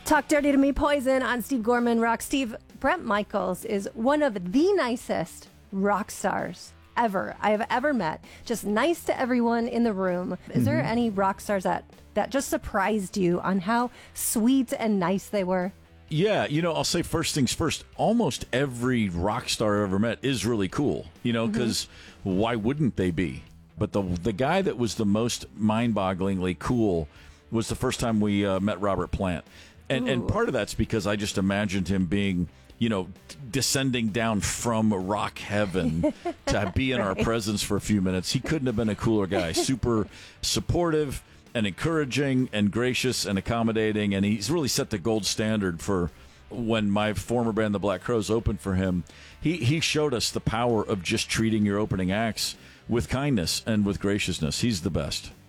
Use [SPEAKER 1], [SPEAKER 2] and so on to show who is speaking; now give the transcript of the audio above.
[SPEAKER 1] Talk Dirty to Me, Poison on Steve Gorman Rock. Steve, Bret Michaels is one of the nicest rock stars ever I have ever met. Just nice to everyone in the room. Is there any rock stars that just surprised you on how sweet and nice they were?
[SPEAKER 2] Yeah, I'll say first things first. Almost every rock star I've ever met is really cool, because why wouldn't they be? But the guy that was the most mind-bogglingly cool was the first time we met Robert Plant. And part of that's because I just imagined him being, descending down from rock heaven to be in our presence for a few minutes. He couldn't have been a cooler guy. Super supportive and encouraging and gracious and accommodating. And he's really set the gold standard for when my former band, the Black Crowes, opened for him. He showed us the power of just treating your opening acts with kindness and with graciousness. He's the best.